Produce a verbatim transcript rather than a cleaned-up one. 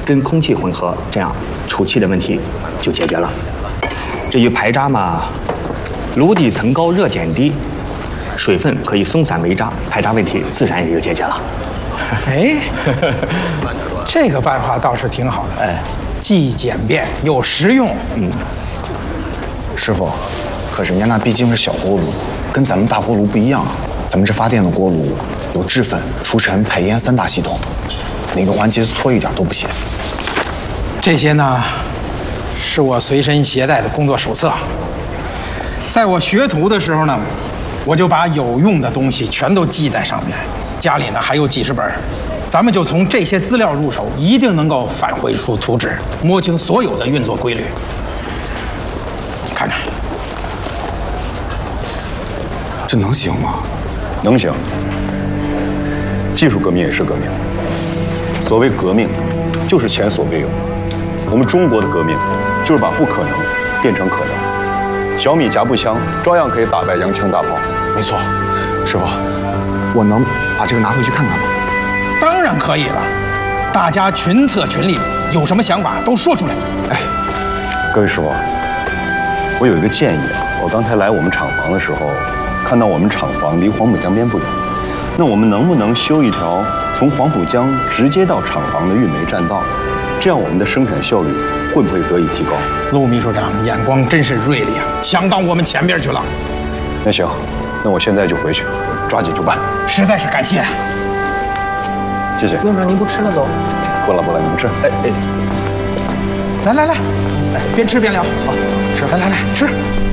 跟空气混合，这样储气的问题就解决了。至于排渣嘛，炉底层高热减低，水分可以松散为渣，排渣问题自然也就解决了。 哎，这个办法倒是挺好的， 哎， 既简便又实用。 嗯， 师傅，可人家那毕竟是小锅炉，跟咱们大锅炉不一样啊。咱们这发电的锅炉有制粉、除尘、排烟三大系统，哪个环节错一点都不行。 这些呢，是我随身携带的工作手册。在我学徒的时候呢，我就把有用的东西全都记在上面。家里呢还有记事本，咱们就从这些资料入手，一定能够返回出图纸，摸清所有的运作规律。看看， 这能行吗？ 能行。技术革命也是革命。所谓革命，就是前所未有。我们中国的革命，就是把不可能变成可能。小米夹步枪照样可以打败洋枪大炮。 没错，师傅，我能把这个拿回去看看吗？ 当然可以了，大家群策群力，有什么想法都说出来。 哎， 各位师傅，我有一个建议啊。我刚才来我们厂房的时候，看到我们厂房离黄浦江边不远，那我们能不能修一条从黄浦江直接到厂房的运煤栈道？这样我们的生产效率会不会得以提高？ 陆秘书长眼光真是锐利啊，想到我们前边去了。 那行，那我现在就回去，抓紧就办。 实在是感谢。 谢谢。 院长，您不吃了走？ 不了不了，你们吃。 哎哎， 来来来，来边吃边聊。好，吃。来来来，吃。